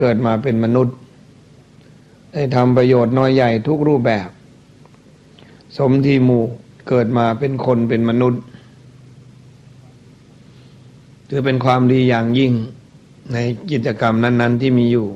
เกิดมาเป็นมนุษย์ได้ทำประโยชน์น้อยใหญ่ทุกรูปแบบสมที่หมู่เกิดมาเป็นคนเป็นมนุษย์ถือเป็นความดีอย่างยิ่งในกิจกรรมนั้นๆที่มีอยู่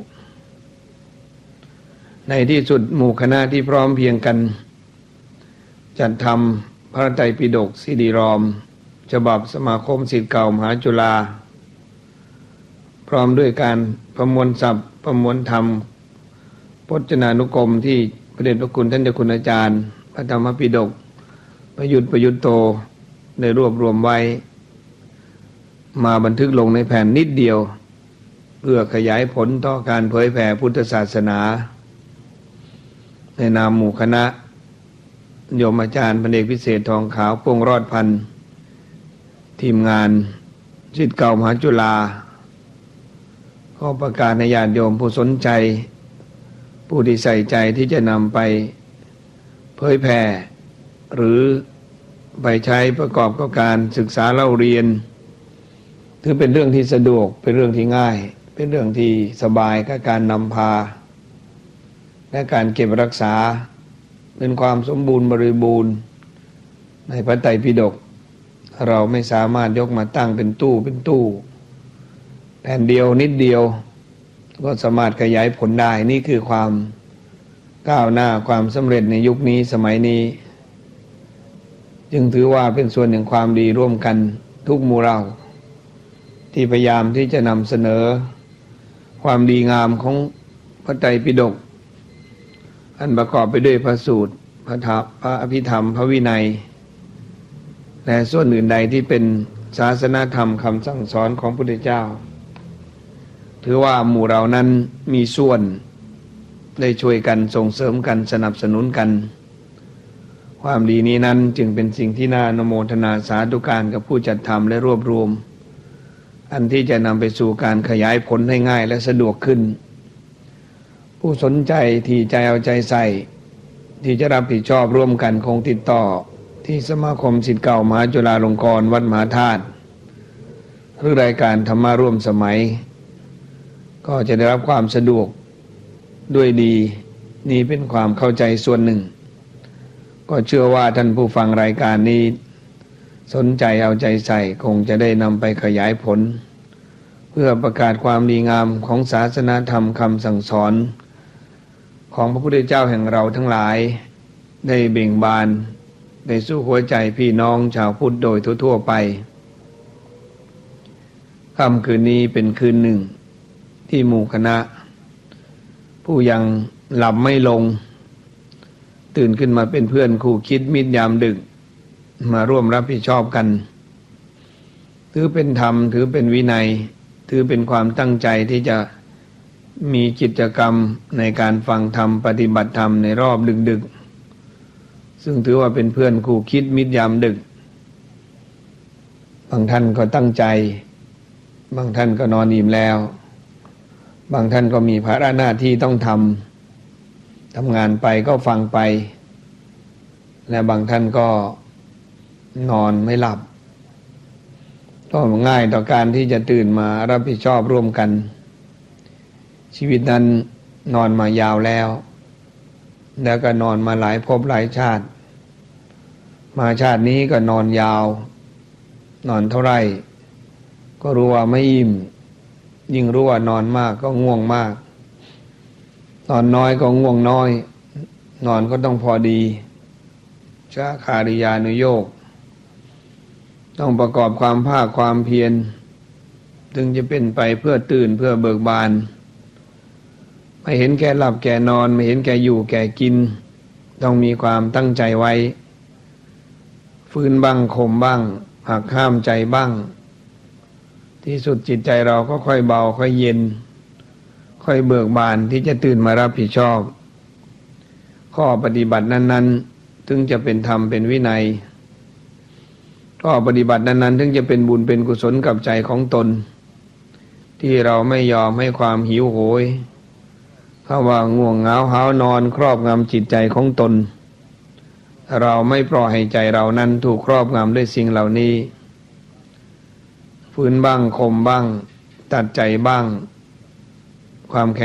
ในที่สุดหมู่คณะที่พร้อมเพียงกันจัดทำพระไตรปิฎกซีดีรอมฉบับสมาคมศิษย์เก่ามหาจุฬาพร้อมด้วยการประมวลศัพท์ประมวลธรรมพจนานุกรมที่พระเดชพระคุณท่านเจ้าคุณอาจารย์พระธรรมปิฎกประยุทธ์โตได้รวบรวมไว้มาบันทึกลงในแผ่นนิดเดียวเพื่อขยายผลต่อการเผยแผ่พุทธศาสนาในนามหมู่คณะโยมอาจารย์พันเอกพิเศษทองขาวปวงรอดพันธ์ทีมงานศิษย์เก่ามหาจุฬาขอประกาศให้ญาติโยมผู้สนใจผู้ที่ใส่ใจที่จะนำไปเผยแผ่หรือไปใช้ประกอบกับการศึกษาเล่าเรียนถือเป็นเรื่องที่สะดวกเป็นเรื่องที่ง่ายเป็นเรื่องที่สบายกับการนำพาและการเก็บรักษาเป็นความสมบูรณ์บริบูรณ์ในพระไตรปิฎกเราไม่สามารถยกมาตั้งเป็นตู้แผ่นเดียวนิดเดียวก็สามารถขยายผลได้นี่คือความก้าวหน้าความสำเร็จในยุคนี้สมัยนี้จึงถือว่าเป็นส่วนแห่งความดีร่วมกันทุกหมู่เราที่พยายามที่จะนำเสนอความดีงามของพระไตรปิฎกอันประกอบไปด้วยพระสูตรพระอภิธรรมพระวินัยและส่วนอื่นใดที่เป็นศาสนธรรมคำสั่งสอนของพระพุทธเจ้าถือว่าหมู่เรานั้นมีส่วนได้ช่วยกันส่งเสริมกันสนับสนุนกันความดีนี้นั้นจึงเป็นสิ่งที่น่าอนุโมทนาสาธุการกับผู้จัดทำและรวบรวมอันที่จะนำไปสู่การขยายผลให้ง่ายและสะดวกขึ้นผู้สนใจที่ใจเอาใจใส่ที่จะรับผิดชอบร่วมกันคงติดต่อที่สมาคมศิษย์เก่ามหาจุฬาลงกรณ์วัดมหาธาตุหรือรายการธรรมะร่วมสมัยก็จะได้รับความสะดวกด้วยดีนี่เป็นความเข้าใจส่วนหนึ่งก็เชื่อว่าท่านผู้ฟังรายการนี้สนใจเอาใจใส่คงจะได้นำไปขยายผลเพื่อประกาศความดีงามของศาสนธรรมคำสั่งสอนของพระพุทธเจ้าแห่งเราทั้งหลายได้เบ่งบานได้สู่หัวใจพี่น้องชาวพุทธโดยทั่วๆไปค่ำคืนนี้เป็นคืนหนึ่งที่หมู่คณะผู้ยังหลับไม่ลงตื่นขึ้นมาเป็นเพื่อนคู่คิดมิตรยามดึกมาร่วมรับผิดชอบกันถือเป็นธรรมถือเป็นวินัยถือเป็นความตั้งใจที่จะมีกิจกรรมในการฟังธรรมปฏิบัติธรรมในรอบดึกๆซึ่งถือว่าเป็นเพื่อนคู่คิดมิตรยามดึกบางท่านก็ตั้งใจบางท่านก็นอนอิ่มแล้วบางท่านก็มีภาระหน้าที่ต้องทำงานไปก็ฟังไปและบางท่านก็นอนไม่หลับก็ง่ายต่อการที่จะตื่นมารับผิดชอบร่วมกันชีวิตนั้นนอนมายาวแล้วก็นอนมาหลายภพหลายชาติมาชาตินี้ก็นอนยาวนอนเท่าไหร่ก็รู้ว่าไม่อิ่มยิ่งรู้ว่านอนมากก็ง่วงมากนอนน้อยก็ง่วงน้อยนอนก็ต้องพอดีชาคาริยานุโยคต้องประกอบความภาคความเพียรถึงจะเป็นไปเพื่อตื่นเพื่อเบิกบานไม่เห็นแก่หลับแก่นอนไม่เห็นแก่อยู่แก่กินต้องมีความตั้งใจไว้ฟื้นบ้างข่มบ้างหักห้ามใจบ้างที่สุดจิตใจเราก็ค่อยเบาค่อยเย็นค่อยเบิกบานที่จะตื่นมารับผิดชอบข้อปฏิบัตินั้นๆถึงจะเป็นธรรมเป็นวินัยข้อปฏิบัตินั้นๆถึงจะเป็นบุญเป็นกุศลกับใจของตนที่เราไม่ยอมให้ความหิวโหยเพราะว่าง่วงเหงาหาวนอนครอบงำจิตใจของตนเราไม่ปล่อยให้ใจเรานั้นถูกครอบงำด้วยสิ่งเหล่านี้ฝืนบ้างข่มบ้างตัดใจบ้างความ